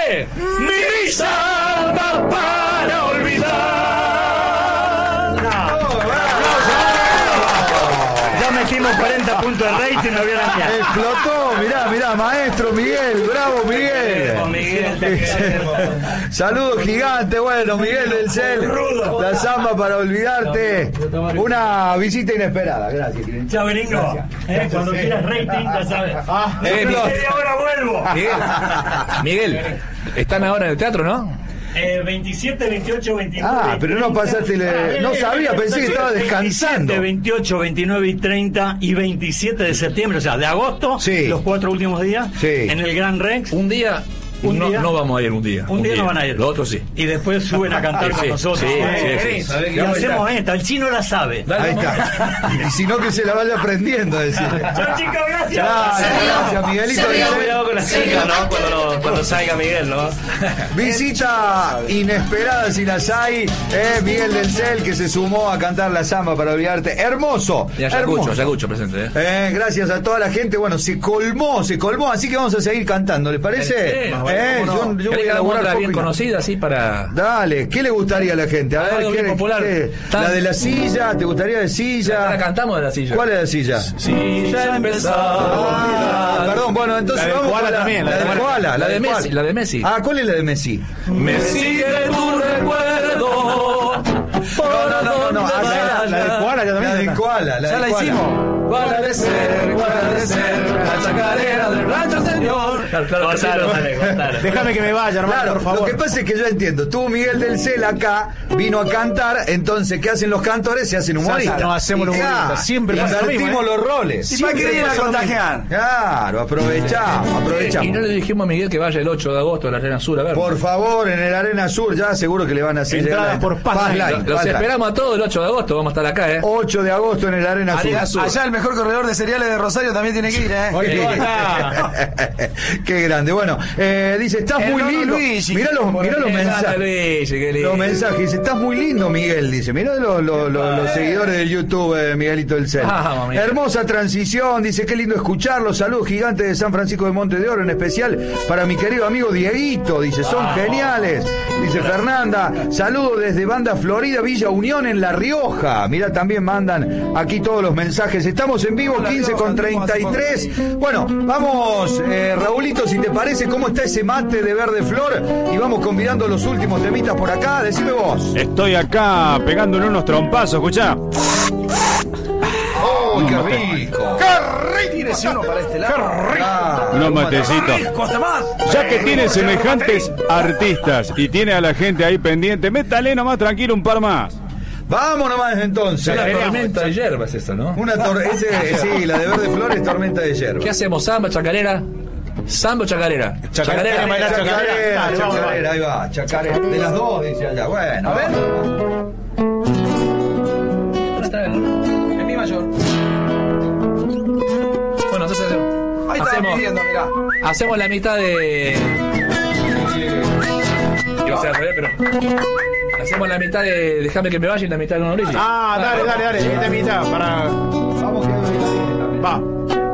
de Mi Samba para olvidar. Ya metimos 40 puntos de rating, no había la mía. Explotó, mirá, maestro Miguel, bravo Miguel. Saludos gigantes, bueno, Miguel del Cel. La samba para olvidarte. Una visita inesperada, gracias. Chao, gringo. Cuando quieras rating, ya sabes. Media hora vuelvo. Miguel, están ahora en el teatro, ¿no? 27, 28, 29. Pero no pasaste. No sabía, pensé que estaba descansando. 27, 28, 29 y 30 y 27 de septiembre, o sea, de agosto, sí. Los 4 últimos días, sí. En el Gran Rex. Un día. No vamos a ir un día. Un día no van a ir. Los otros sí. Y después suben a cantar con nosotros. Sí. Y hacemos esta. El chino la sabe. Ahí está. Y si no, que se la vaya aprendiendo. Decirle. Chao, chicos, gracias. Gracias, Miguelito. Cuidado con la chica, ¿no? Cuando salga Miguel, ¿no? Visita inesperada si las hay. Miguel del Cel, que se sumó a cantar la samba para olvidarte. Hermoso. Ya escucho presente. Gracias a toda la gente. Bueno, se colmó. Así que vamos a seguir cantando. ¿Les parece? Yo voy a elaborar otra bien conocida, así para. Dale, ¿qué le gustaría a la gente? A ver, ¿qué popular? La de la silla, ¿te gustaría de silla? La cantamos de la silla. ¿Cuál es la silla? Silla empezó. Perdón, bueno, entonces vamos con la de Koala. La de Messi. La de Messi. ¿Cuál es la de Messi? Me sigue tu recuerdo. No. La de Koala ya también. La de Koala. Ya la hicimos. Koala de ser, la chacarera del rancho señor. Claro, déjame que me vaya, hermano, por favor. Lo que pasa es que yo entiendo, tú Miguel del Cel acá vino a cantar, entonces ¿qué hacen los cantores? Se hacen humoristas. No hacemos los humoristas, siempre pasa lo mismo, los roles. ¿Y para qué vienen a contagiar? Claro, aprovechamos. Y no le dijimos a Miguel que vaya el 8 de agosto a la Arena Sur a ver. Por favor, en el Arena Sur, ya seguro que le van a hacer entradas por Passline. Los esperamos a todos el 8 de agosto, vamos a estar acá, 8 de agosto en el Arena Sur. Allá el mejor corredor de cereales de Rosario también tiene que ir, Qué grande. Bueno, dice, estás muy lindo. Mirá los mensajes. Los mensajes. Dice, estás muy lindo, Miguel. Dice, mirá los seguidores de YouTube, Miguelito del Cel. Hermosa transición. Dice, qué lindo escucharlo. Saludos gigantes de San Francisco de Monte de Oro, en especial para mi querido amigo Dieguito. Dice, son geniales. Dice Fernanda, saludos desde Banda Florida, Villa Unión, en La Rioja. Mirá, también mandan aquí todos los mensajes. Estamos en vivo, 15:33. Bueno, vamos, Raulito, si te parece, ¿cómo está ese mate de verde flor? Y vamos convidando los últimos temitas por acá. Decime vos. Estoy acá pegándole unos trompazos, escuchá. ¡Oh, qué rico! Tírese uno para este lado. Unos matecitos. Ya que tiene semejantes artistas y tiene a la gente ahí pendiente, métale nomás tranquilo un par más. Vamos nomás entonces. La tormenta de hierba es esa, ¿no? Sí, la de verde flor es tormenta de hierba. ¿Qué hacemos? ¿Samba, chacarera? ¿Samba o chacarera? Chacarera, ahí va, chacarera. De las dos, dice allá. Bueno, a ver. En mi mayor. Bueno, entonces ahí está pidiendo, mirá. Hacemos la mitad de. Iba a ser al revés, pero. Hacemos la mitad de Déjame que me vaya y la mitad de Don Origi. Dale. Esta mitad para. Vamos que va.